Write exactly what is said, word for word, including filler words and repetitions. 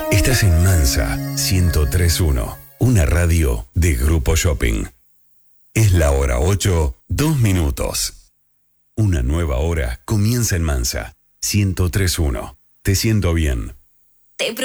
Estás en Mansa ciento tres punto uno, una radio de Grupo Shopping. Es la hora ocho, dos minutos. Una nueva hora comienza en Mansa ciento tres punto uno. Te siento bien. Te